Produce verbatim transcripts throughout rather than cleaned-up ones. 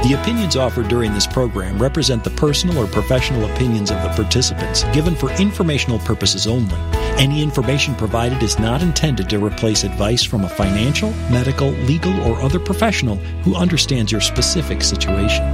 The opinions offered during this program represent the personal or professional opinions of the participants, given for informational purposes only. Any information provided is not intended to replace advice from a financial, medical, legal, or other professional who understands your specific situation.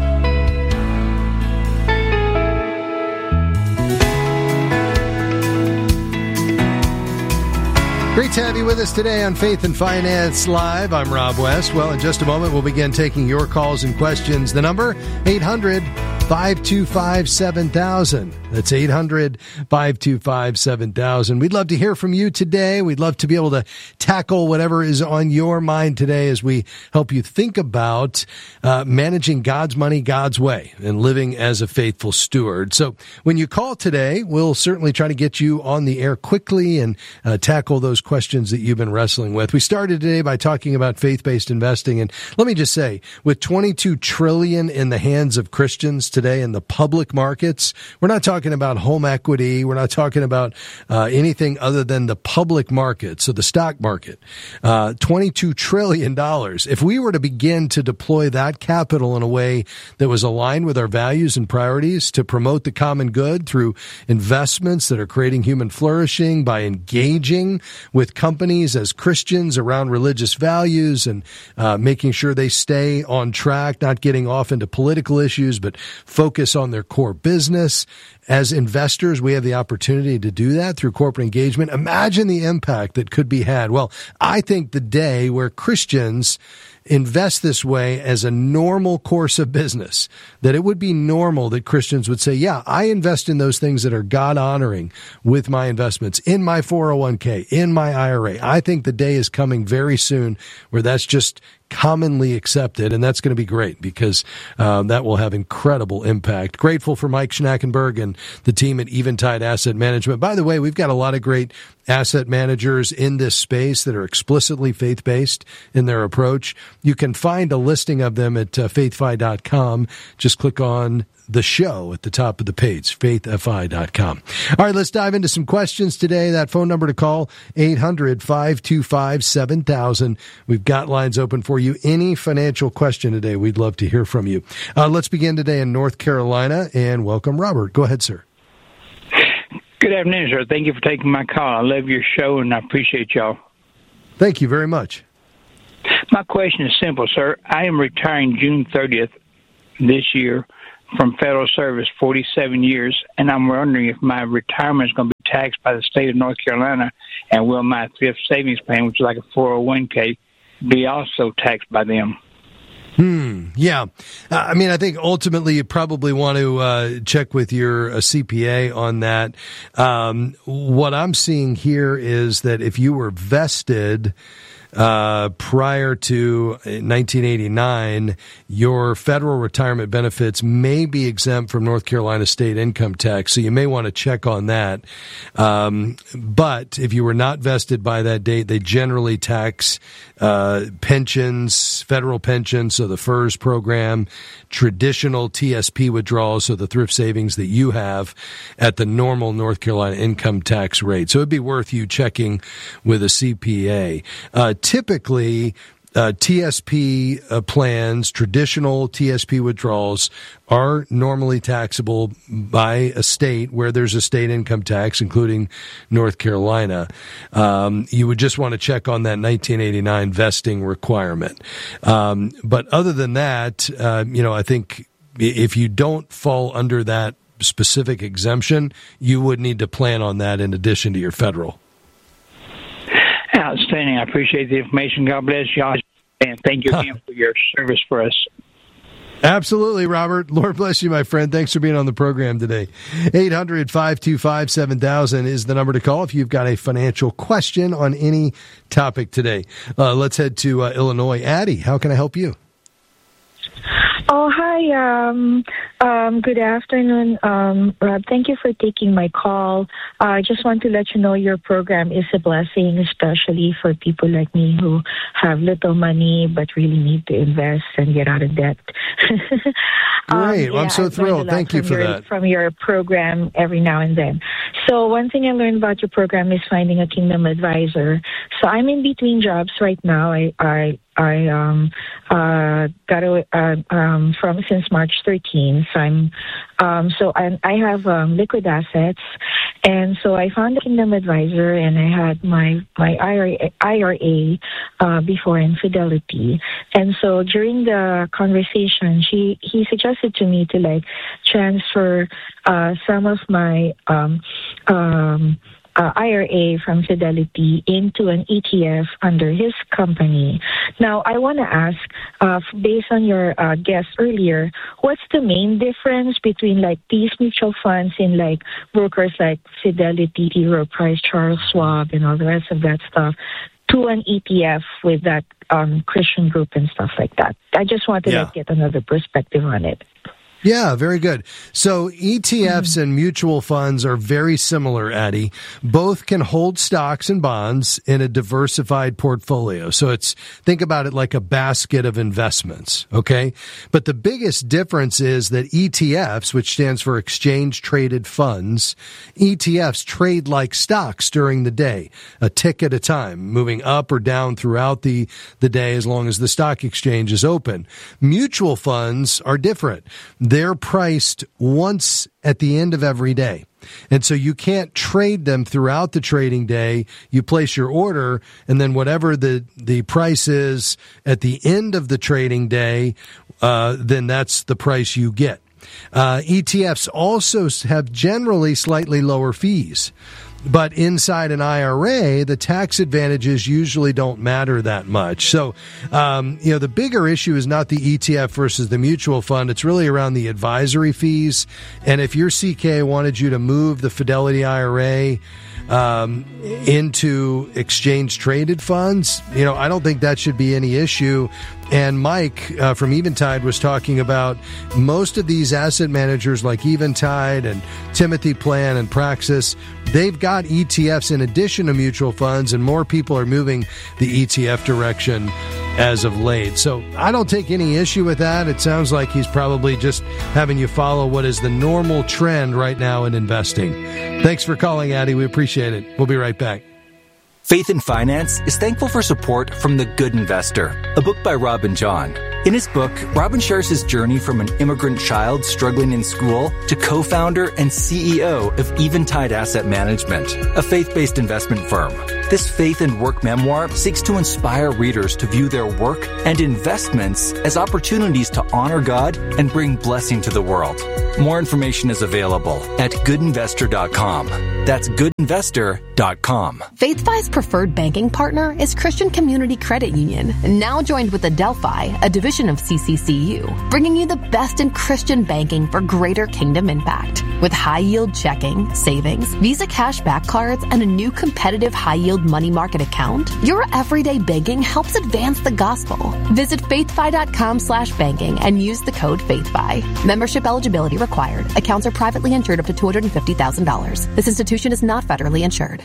Great to have you with us today on Faith and Finance Live. I'm Rob West. Well, in just a moment, we'll begin taking your calls and questions. The number, eight hundred, five two five, seven thousand. That's eight hundred, five two five, seven thousand. We'd love to hear from you today. We'd love to be able to tackle whatever is on your mind today as we help you think about uh, managing God's money God's way and living as a faithful steward. So when you call today, we'll certainly try to get you on the air quickly and uh, tackle those questions that you've been wrestling with. We started today by talking about faith-based investing. And let me just say, with twenty-two trillion dollars in the hands of Christians today in the public markets, we're not talking about home equity. We're not talking about uh, anything other than the public market, so the stock market. Uh, twenty-two trillion dollars. If we were to begin to deploy that capital in a way that was aligned with our values and priorities to promote the common good through investments that are creating human flourishing, by engaging with companies as Christians around religious values and uh, making sure they stay on track, not getting off into political issues, but focus on their core business. As investors, we have the opportunity to do that through corporate engagement. Imagine the impact that could be had. Well, I think the day where Christians invest this way as a normal course of business, that it would be normal that Christians would say, yeah, I invest in those things that are God-honoring with my investments, in my four oh one k, in my I R A. I think the day is coming very soon where that's just commonly accepted, and that's going to be great because um, that will have incredible impact. Grateful for Mike Schnackenberg and the team at Eventide Asset Management. By the way, we've got a lot of great asset managers in this space that are explicitly faith-based in their approach. You can find a listing of them at uh, faith fi dot com. Just click on the show at the top of the page, faith fi dot com. All right, let's dive into some questions today. That phone number to call, eight hundred, five two five, seven thousand. We've got lines open for you. Any financial question today, we'd love to hear from you. Uh, let's begin today in North Carolina, and welcome Robert. Go ahead, sir. Good afternoon, sir. Thank you for taking my call. I love your show, and I appreciate y'all. Thank you very much. My question is simple, sir. I am retiring June thirtieth this year from federal service, forty-seven years, and I'm wondering if my retirement is going to be taxed by the state of North Carolina, and will my thrift savings plan, which is like a four oh one k, be also taxed by them? Hmm. Yeah. Uh, I mean, I think ultimately you probably want to uh, check with your uh, C P A on that. Um, what I'm seeing here is that if you were vested Uh, prior to nineteen eighty-nine, your federal retirement benefits may be exempt from North Carolina state income tax, so you may want to check on that. Um, but if you were not vested by that date, they generally tax uh, pensions, federal pensions, so the F E R S program, traditional T S P withdrawals, so the thrift savings that you have, at the normal North Carolina income tax rate. So it'd be worth you checking with a C P A. Uh, Typically, uh, T S P uh, plans, traditional T S P withdrawals, are normally taxable by a state where there's a state income tax, including North Carolina. Um, you would just want to check on that nineteen eighty-nine vesting requirement. Um, but other than that, uh, you know, I think if you don't fall under that specific exemption, you would need to plan on that in addition to your federal. Outstanding. I appreciate the information. God bless y'all. And thank you again for your service for us. Absolutely, Robert. Lord bless you, my friend. Thanks for being on the program today. eight hundred, five two five, seven thousand is the number to call if you've got a financial question on any topic today. Uh, let's head to uh, Illinois. Addie, how can I help you? Oh, hi. Um, um, good afternoon, um, Rob. Thank you for taking my call. Uh, I just want to let you know your program is a blessing, especially for people like me who have little money but really need to invest and get out of debt. um, Great. yeah, well, I'm so I've thrilled. Thank you for your, that. From your program every now and then. So one thing I learned about your program is finding a Kingdom advisor. So I'm in between jobs right now. I, I I um, uh, got away uh, um, from since March thirteenth. So I'm um, so I, I have um, liquid assets, and so I found a Kingdom Advisor, and I had my my I R A uh, before in Fidelity, and so during the conversation, she he suggested to me to like transfer uh, some of my um, um, Uh, I R A from Fidelity into an E T F under his company. Now, I want to ask, uh, based on your uh, guest earlier, what's the main difference between like these mutual funds in like brokers like Fidelity, T. Rowe Price, Charles Schwab, and all the rest of that stuff, to an E T F with that um, Christian group and stuff like that? I just want to yeah. like, get another perspective on it. Yeah, very good. So E T Fs mm-hmm. and mutual funds are very similar, Addie. Both can hold stocks and bonds in a diversified portfolio. So it's, think about it like a basket of investments, okay? But the biggest difference is that E T Fs, which stands for exchange traded funds, E T Fs trade like stocks during the day, a tick at a time, moving up or down throughout the, the day as long as the stock exchange is open. Mutual funds are different. They're priced once at the end of every day. And so you can't trade them throughout the trading day. You place your order, and then whatever the, the price is at the end of the trading day, uh, then that's the price you get. Uh, E T Fs also have generally slightly lower fees. But inside an I R A, the tax advantages usually don't matter that much. So, um, you know, the bigger issue is not the E T F versus the mutual fund. It's really around the advisory fees. And if your C K wanted you to move the Fidelity I R A um, into exchange-traded funds, you know, I don't think that should be any issue. And Mike uh, from Eventide was talking about most of these asset managers like Eventide and Timothy Plan and Praxis, they've got E T Fs in addition to mutual funds, and more people are moving the E T F direction as of late. So I don't take any issue with that. It sounds like he's probably just having you follow what is the normal trend right now in investing. Thanks for calling, Addie. We appreciate it. We'll be right back. Faith in Finance is thankful for support from The Good Investor, a book by Robin John. In his book, Robin shares his journey from an immigrant child struggling in school to co-founder and C E O of Eventide Asset Management, a faith-based investment firm. This faith and work memoir seeks to inspire readers to view their work and investments as opportunities to honor God and bring blessing to the world. More information is available at good investor dot com. That's good investor dot com. FaithFi's preferred banking partner is Christian Community Credit Union, now joined with Adelphi, a division of C C C U, bringing you the best in Christian banking for greater kingdom impact. With high-yield checking, savings, Visa cashback cards, and a new competitive high-yield money market account, your everyday banking helps advance the gospel. Visit faithfi dot com slash banking and use the code FaithFi. Membership eligibility required. Accounts are privately insured up to two hundred fifty thousand dollars. This institution is not federally insured.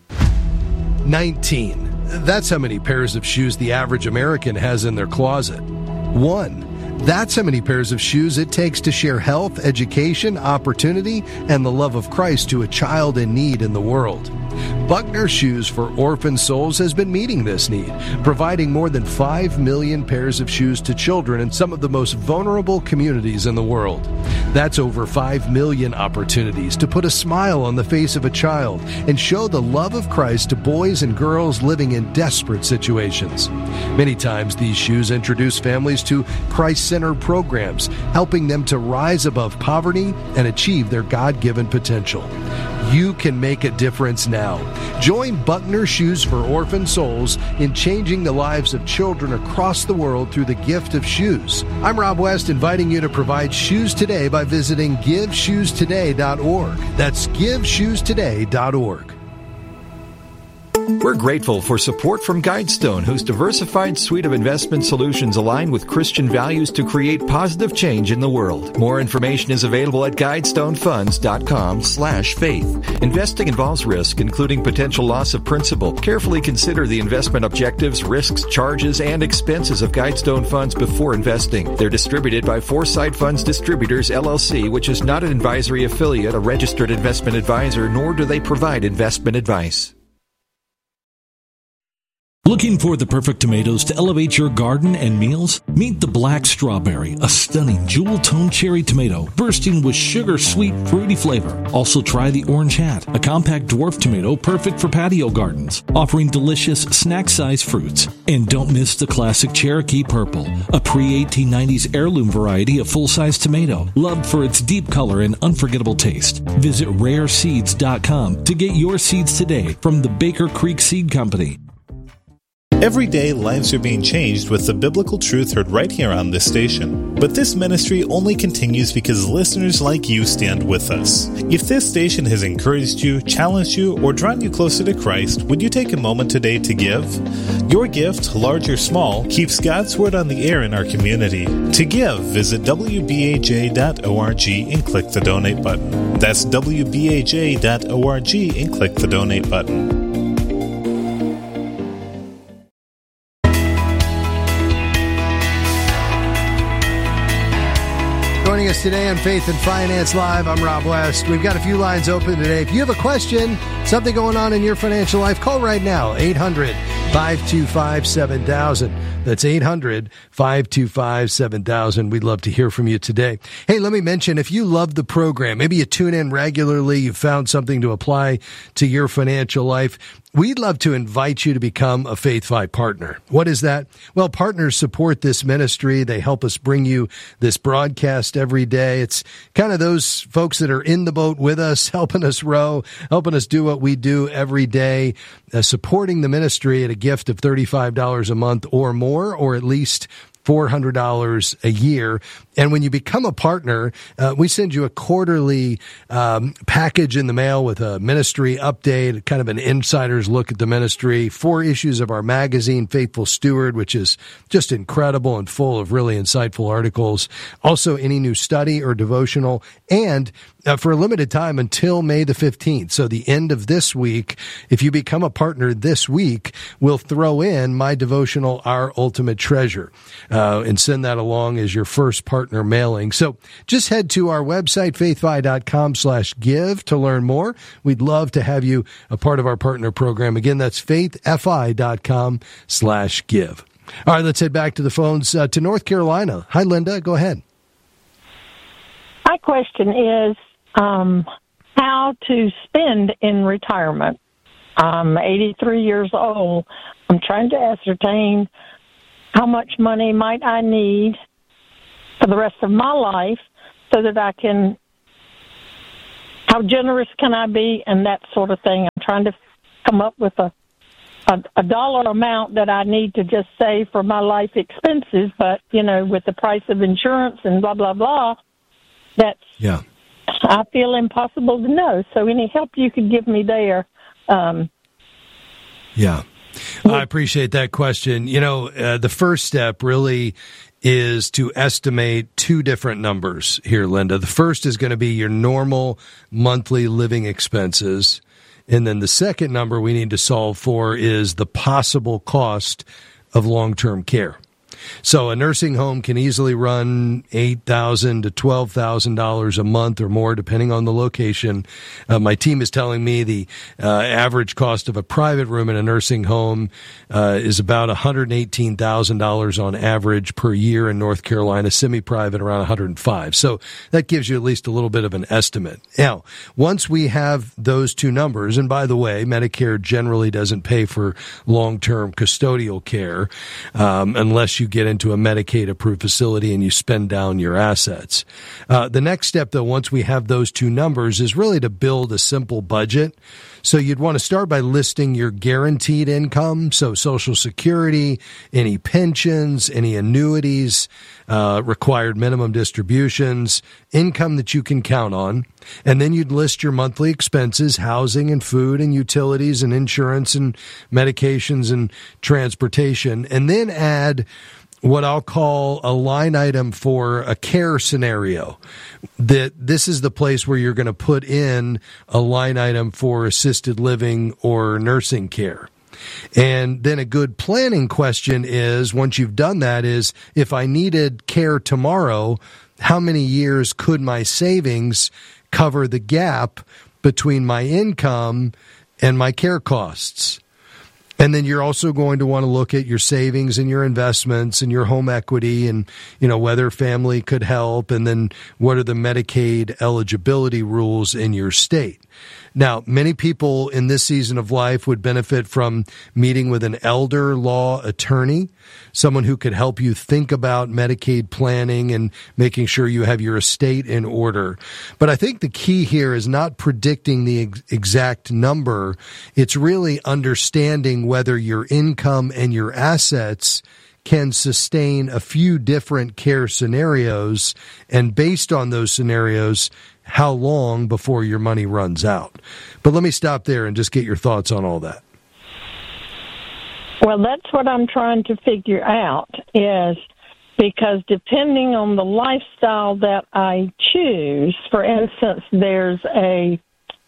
nineteen. That's how many pairs of shoes the average American has in their closet. One. That's how many pairs of shoes it takes to share health, education, opportunity, and the love of Christ to a child in need in the world. Buckner Shoes for Orphan Souls has been meeting this need, providing more than five million pairs of shoes to children in some of the most vulnerable communities in the world. That's over five million opportunities to put a smile on the face of a child and show the love of Christ to boys and girls living in desperate situations. Many times these shoes introduce families to Christ-centered programs, helping them to rise above poverty and achieve their God-given potential. You can make a difference now. Join Buckner Shoes for Orphan Souls in changing the lives of children across the world through the gift of shoes. I'm Rob West, inviting you to provide shoes today by visiting give shoes today dot org. That's give shoes today dot org. We're grateful for support from Guidestone, whose diversified suite of investment solutions align with Christian values to create positive change in the world. More information is available at guidestone funds dot com slash faith. Investing involves risk, including potential loss of principal. Carefully consider the investment objectives, risks, charges, and expenses of Guidestone Funds before investing. They're distributed by Foresight Funds Distributors, L L C, which is not an advisory affiliate, a registered investment advisor, nor do they provide investment advice. Looking for the perfect tomatoes to elevate your garden and meals? Meet the Black Strawberry, a stunning jewel-toned cherry tomato bursting with sugar-sweet, fruity flavor. Also try the Orange Hat, a compact dwarf tomato perfect for patio gardens, offering delicious snack-sized fruits. And don't miss the classic Cherokee Purple, a pre eighteen nineties heirloom variety of full-size tomato, loved for its deep color and unforgettable taste. Visit rare seeds dot com to get your seeds today from the Baker Creek Seed Company. Every day, lives are being changed with the biblical truth heard right here on this station. But this ministry only continues because listeners like you stand with us. If this station has encouraged you, challenged you, or drawn you closer to Christ, would you take a moment today to give? Your gift, large or small, keeps God's Word on the air in our community. To give, visit w b a j dot org and click the donate button. That's w b a j dot org and click the donate button. Joining us today on Faith and Finance Live, I'm Rob West. We've got a few lines open today. If you have a question, something going on in your financial life, call right now, eight hundred, five two five, seven thousand. That's eight hundred, five two five, seven thousand. We'd love to hear from you today. Hey, let me mention, if you love the program, maybe you tune in regularly, you found something to apply to your financial life, we'd love to invite you to become a Faith Fi partner. What is that? Well, partners support this ministry. They help us bring you this broadcast every day. It's kind of those folks that are in the boat with us, helping us row, helping us do what we do every day, uh, supporting the ministry at a gift of thirty-five dollars a month or more, or at least four hundred dollars a year. And when you become a partner, uh, we send you a quarterly um, package in the mail with a ministry update, kind of an insider's look at the ministry, four issues of our magazine, Faithful Steward, which is just incredible and full of really insightful articles. Also, any new study or devotional, and uh, for a limited time until May the fifteenth, so the end of this week, if you become a partner this week, we'll throw in my devotional, Our Ultimate Treasure, uh, and send that along as your first partner mailing. So just head to our website, faithfi.com slash give to learn more. We'd love to have you a part of our partner program. Again, that's faithfi.com slash give. All right, let's head back to the phones uh, to North Carolina. Hi, Linda. Go ahead. My question is um, how to spend in retirement. I'm eighty-three years old. I'm trying to ascertain how much money might I need for the rest of my life so that I can, how generous can I be, and that sort of thing. I'm trying to come up with a, a, a dollar amount that I need to just save for my life expenses, but, you know, with the price of insurance and blah, blah, blah, that's, yeah, I feel impossible to know. So any help you could give me there. Um, yeah. I appreciate that question. You know, uh, the first step really is to estimate two different numbers here, Linda. The first is going to be your normal monthly living expenses. And then the second number we need to solve for is the possible cost of long-term care. So a nursing home can easily run eight thousand dollars to twelve thousand dollars a month or more, depending on the location. Uh, my team is telling me the uh, average cost of a private room in a nursing home uh, is about one hundred eighteen thousand dollars on average per year in North Carolina, semi-private around one hundred five. So that gives you at least a little bit of an estimate. Now, once we have those two numbers, and by the way, Medicare generally doesn't pay for long-term custodial care um, unless you get into a Medicaid-approved facility and you spend down your assets. Uh, the next step, though, once we have those two numbers, is really to build a simple budget. So you'd want to start by listing your guaranteed income, so Social Security, any pensions, any annuities, uh, required minimum distributions, income that you can count on. And then you'd list your monthly expenses, housing and food and utilities and insurance and medications and transportation, and then add what I'll call a line item for a care scenario. That this is the place where you're going to put in a line item for assisted living or nursing care. And then a good planning question is, once you've done that, is if I needed care tomorrow, how many years could my savings cover the gap between my income and my care costs? And then you're also going to want to look at your savings and your investments and your home equity and, you know, whether family could help. And then what are the Medicaid eligibility rules in your state? Now, many people in this season of life would benefit from meeting with an elder law attorney, someone who could help you think about Medicaid planning and making sure you have your estate in order. But I think the key here is not predicting the ex- exact number. It's really understanding whether your income and your assets can sustain a few different care scenarios, and based on those scenarios, how long before your money runs out. But let me stop there and just get your thoughts on all that. Well, that's what I'm trying to figure out, is because depending on the lifestyle that I choose, for instance, there's a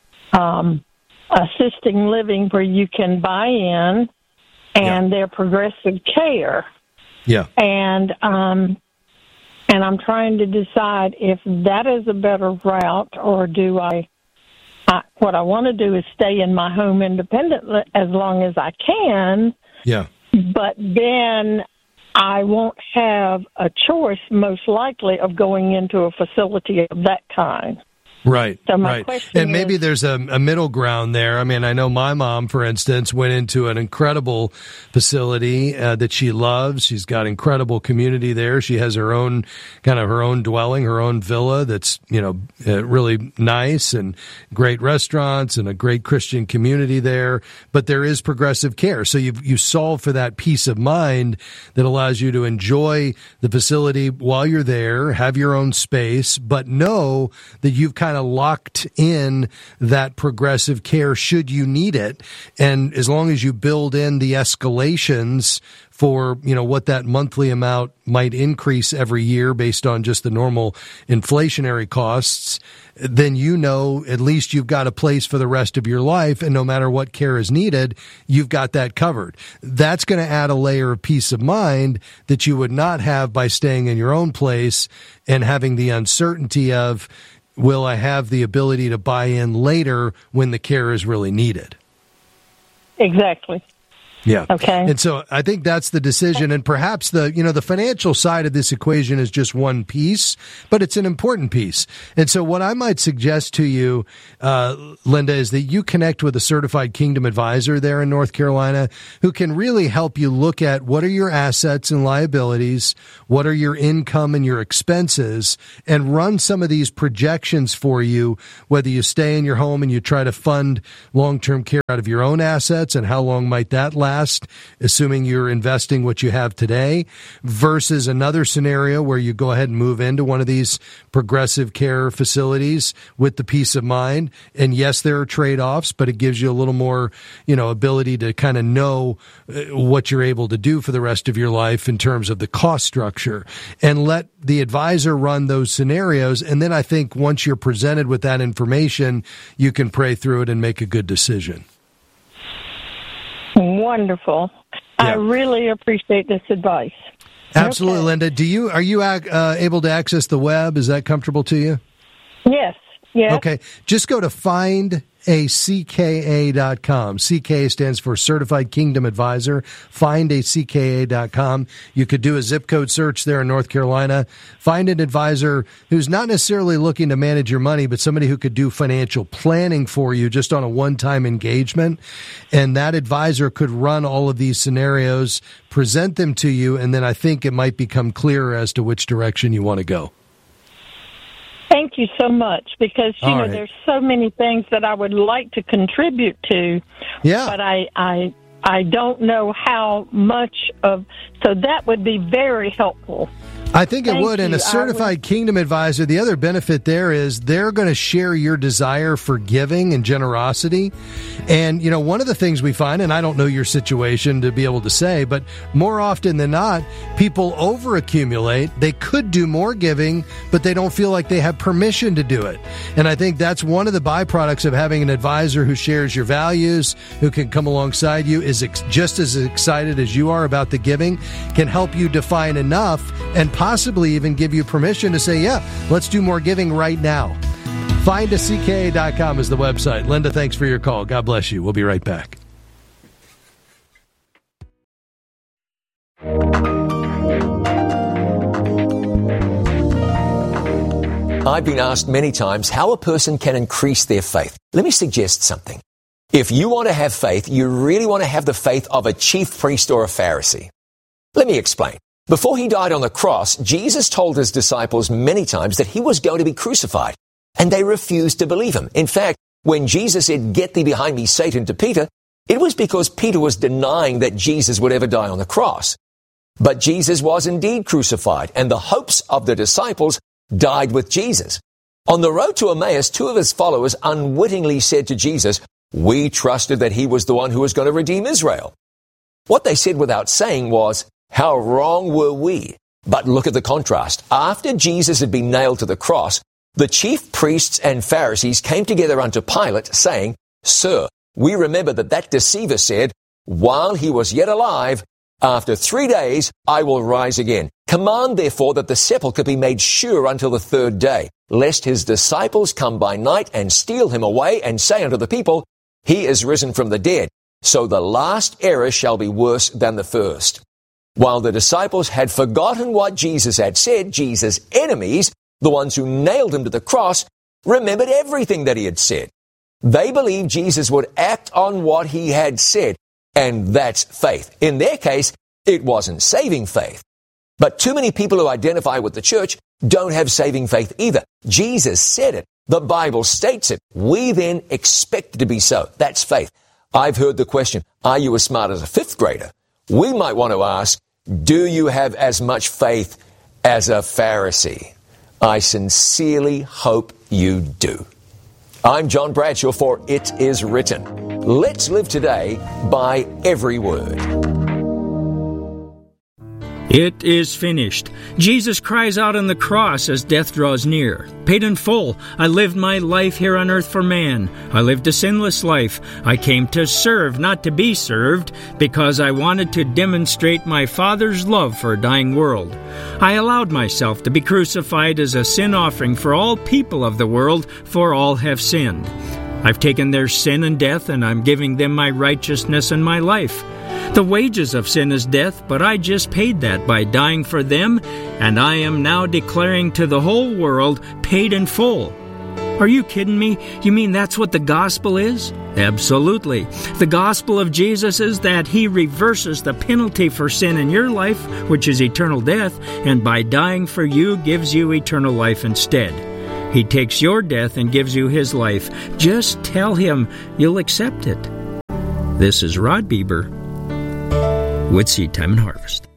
um, assisting living where you can buy in, and yeah. they're progressive care. Yeah. And um, and I'm trying to decide if that is a better route, or do I, I what I want to do is stay in my home independently as long as I can. Yeah. But then I won't have a choice, most likely, of going into a facility of that kind. Right, so my right. question And maybe is, there's a, a middle ground there. I mean, I know my mom, for instance, went into an incredible facility uh, that she loves. She's got incredible community there. She has her own kind of her own dwelling, her own villa that's, you know, uh, really nice, and great restaurants and a great Christian community there. But there is progressive care. So you you solve for that peace of mind that allows you to enjoy the facility while you're there, have your own space, but know that you've kind of locked in that progressive care should you need it. And as long as you build in the escalations for, you know, what that monthly amount might increase every year based on just the normal inflationary costs, then you know at least you've got a place for the rest of your life, and no matter what care is needed, you've got that covered. That's going to add a layer of peace of mind that you would not have by staying in your own place and having the uncertainty of, will I have the ability to buy in later when the care is really needed? Exactly. Yeah. Okay. And so I think that's the decision. And perhaps the, you know, the financial side of this equation is just one piece, but it's an important piece. And so what I might suggest to you, uh, Linda, is that you connect with a certified Kingdom advisor there in North Carolina who can really help you look at what are your assets and liabilities, what are your income and your expenses, and run some of these projections for you, whether you stay in your home and you try to fund long-term care out of your own assets, and how long might that last, assuming you're investing what you have today, versus another scenario where you go ahead and move into one of these progressive care facilities with the peace of mind. And yes, there are trade-offs, but it gives you a little more, you know, ability to kind of know what you're able to do for the rest of your life in terms of the cost structure, and let the advisor run those scenarios. And then I think once you're presented with that information, you can pray through it and make a good decision. Wonderful. Yeah. I really appreciate this advice. Absolutely, okay. Linda. Do you are you uh, able to access the web? Is that comfortable to you? Yes. Yes. Okay. Just go to find a C K A dot com. C K A stands for Certified Kingdom Advisor. find a C K A dot com. You could do a zip code search there in North Carolina. Find an advisor who's not necessarily looking to manage your money, but somebody who could do financial planning for you just on a one-time engagement. And that advisor could run all of these scenarios, present them to you, and then I think it might become clearer as to which direction you want to go. Thank you so much, because, you All know, right. there's so many things that I would like to contribute to, Yeah. but I, I, I don't know how much of, so that would be very helpful. I think it Thank would. And a you. I certified Kingdom advisor, the other benefit there is they're going to share your desire for giving and generosity. And, you know, one of the things we find, and I don't know your situation to be able to say, but more often than not, people overaccumulate. They could do more giving, but they don't feel like they have permission to do it. And I think that's one of the byproducts of having an advisor who shares your values, who can come alongside you, is ex- just as excited as you are about the giving, can help you define enough and possibly even give you permission to say, yeah, let's do more giving right now. find a C K A dot com is the website. Linda, thanks for your call. God bless you. We'll be right back. I've been asked many times how a person can increase their faith. Let me suggest something. If you want to have faith, you really want to have the faith of a chief priest or a Pharisee. Let me explain. Before he died on the cross, Jesus told his disciples many times that he was going to be crucified, and they refused to believe him. In fact, when Jesus said, "Get thee behind me, Satan," to Peter, it was because Peter was denying that Jesus would ever die on the cross. But Jesus was indeed crucified, and the hopes of the disciples died with Jesus. On the road to Emmaus, two of his followers unwittingly said to Jesus, "We trusted that he was the one who was going to redeem Israel." What they said without saying was, "How wrong were we?" But look at the contrast. After Jesus had been nailed to the cross, the chief priests and Pharisees came together unto Pilate, saying, "Sir, we remember that that deceiver said, while he was yet alive, after three days I will rise again. Command therefore that the sepulchre be made sure until the third day, lest his disciples come by night and steal him away and say unto the people, He is risen from the dead. So the last error shall be worse than the first." While the disciples had forgotten what Jesus had said, Jesus' enemies, the ones who nailed him to the cross, remembered everything that he had said. They believed Jesus would act on what he had said, and that's faith. In their case, it wasn't saving faith. But too many people who identify with the church don't have saving faith either. Jesus said it. The Bible states it. We then expect it to be so. That's faith. I've heard the question, are you as smart as a fifth grader? We might want to ask, do you have as much faith as a Pharisee? I sincerely hope you do. I'm John Bradshaw for It Is Written. Let's live today by every word. It is finished. Jesus cries out on the cross as death draws near. Paid in full. I lived my life here on earth for man. I lived a sinless life. I came to serve, not to be served, because I wanted to demonstrate my Father's love for a dying world. I allowed myself to be crucified as a sin offering for all people of the world, for all have sinned. I've taken their sin and death, and I'm giving them my righteousness and my life. The wages of sin is death, but I just paid that by dying for them, and I am now declaring to the whole world, paid in full. Are you kidding me? You mean that's what the gospel is? Absolutely. The gospel of Jesus is that he reverses the penalty for sin in your life, which is eternal death, and by dying for you gives you eternal life instead. He takes your death and gives you his life. Just tell him you'll accept it. This is Rod Bieber with Seed Time and Harvest.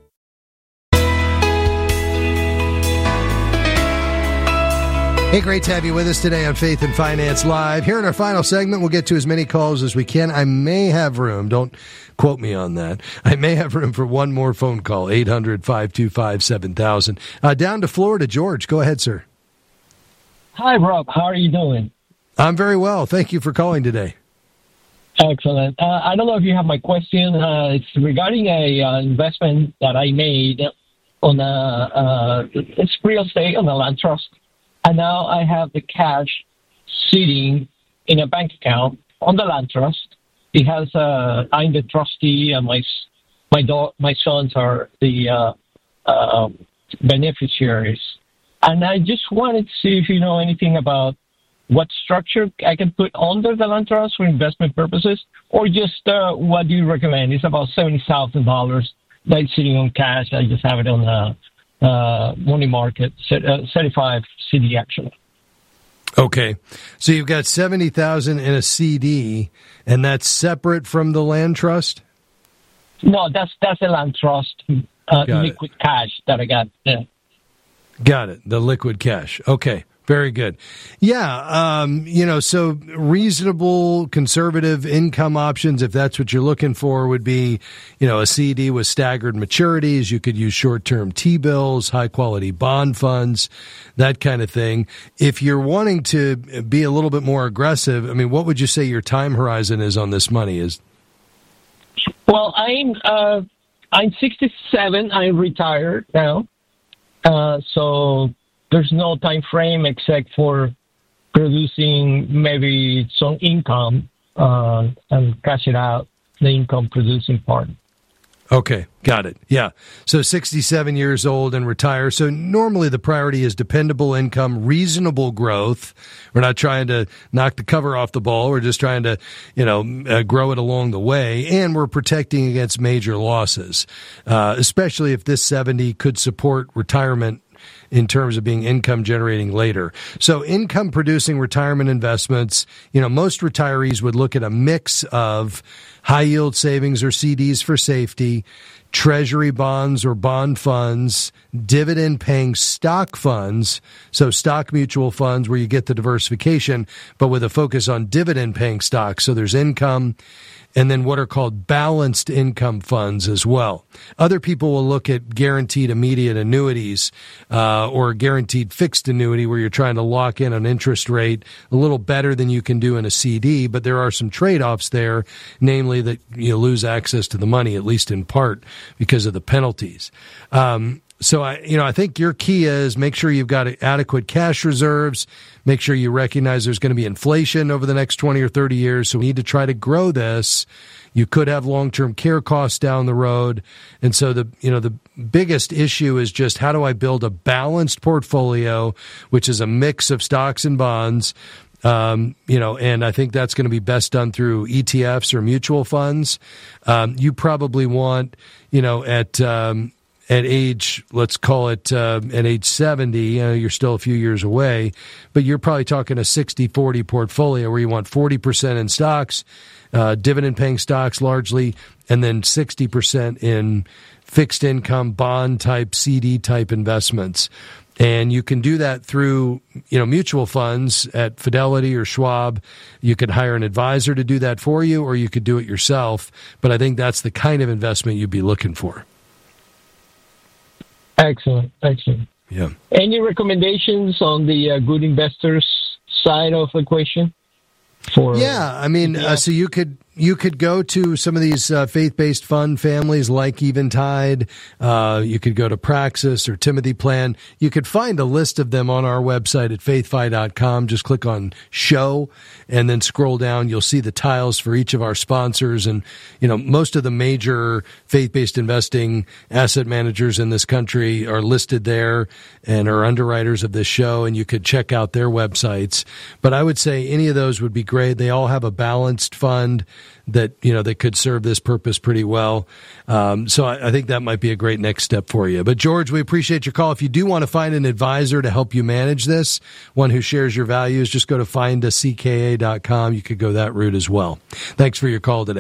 Hey, great to have you with us today on Faith and Finance Live. Here in our final segment, we'll get to as many calls as we can. I may have room, don't quote me on that, I may have room for one more phone call, eight hundred, five two five, seven thousand. Uh, down to Florida, George. Go ahead, sir. Hi, Rob. How are you doing? I'm very well. Thank you for calling today. Excellent. Uh, I don't know if you have my question. Uh, it's regarding a uh, investment that I made on a uh, it's real estate on a land trust, and now I have the cash sitting in a bank account on the land trust. It has uh, I'm the trustee, and my my do- my sons are the uh, uh, beneficiaries. And I just wanted to see if you know anything about what structure I can put under the land trust for investment purposes, or just uh, what do you recommend? It's about seventy thousand dollars that's sitting on cash. I just have it on the uh, money market, uh, certified C D actually. Okay. So you've got seventy thousand dollars in a C D, and that's separate from the land trust? No, that's that's a land trust, uh, liquid it. cash that I got. Yeah. Got it. The liquid cash. Okay. Very good. Yeah, um, you know, so reasonable conservative income options, if that's what you're looking for, would be, you know, a C D with staggered maturities. You could use short-term T-bills, high-quality bond funds, that kind of thing. If you're wanting to be a little bit more aggressive, I mean, what would you say your time horizon is on this money? Is Well, I'm uh, I'm sixty-seven. I'm retired now, uh, so. There's no time frame except for producing maybe some income uh, and cash it out, the income producing part. Okay, got it. Yeah. So sixty-seven years old and retire. So normally the priority is dependable income, reasonable growth. We're not trying to knock the cover off the ball. We're just trying to, you know, uh, grow it along the way. And we're protecting against major losses, uh, especially if this seventy could support retirement in terms of being income generating later. So income producing retirement investments, you know, most retirees would look at a mix of high yield savings or C Ds for safety, treasury bonds or bond funds, dividend paying stock funds, so stock mutual funds where you get the diversification, but with a focus on dividend paying stocks. So there's income, and then what are called balanced income funds as well. Other people will look at guaranteed immediate annuities uh, or guaranteed fixed annuity where you're trying to lock in an interest rate a little better than you can do in a C D, but there are some trade-offs there, namely that you lose access to the money, at least in part, because of the penalties. Um, So, I, you know, I think your key is make sure you've got adequate cash reserves, make sure you recognize there's going to be inflation over the next twenty or thirty years, so we need to try to grow this. You could have long-term care costs down the road. And so the, you know, the biggest issue is just how do I build a balanced portfolio, which is a mix of stocks and bonds. Um, you know, and I think that's going to be best done through E T Fs or mutual funds. Um, you probably want, you know, at, um, At age, let's call it uh, at age seventy, uh, you're still a few years away, but you're probably talking a sixty forty portfolio where you want forty percent in stocks, uh, dividend-paying stocks largely, and then sixty percent in fixed income, bond-type, C D-type investments. And you can do that through, you know, mutual funds at Fidelity or Schwab. You could hire an advisor to do that for you, or you could do it yourself. But I think that's the kind of investment you'd be looking for. Excellent, excellent. Yeah. Any recommendations on the uh, good investors side of the equation? For yeah, I mean, uh, so you could you could go to some of these uh, faith-based fund families like Eventide. Uh, you could go to Praxis or Timothy Plan. You could find a list of them on our website at faith fi dot com. Just click on Show and then scroll down. You'll see the tiles for each of our sponsors. And, you know, most of the major faith-based investing asset managers in this country are listed there and are underwriters of this show. And you could check out their websites. But I would say any of those would be great. They all have a balanced fund that, you know, that could serve this purpose pretty well. Um, so I, I think that might be a great next step for you. But George, we appreciate your call. If you do want to find an advisor to help you manage this, one who shares your values, just go to find a c k a dot com. You could go that route as well. Thanks for your call today.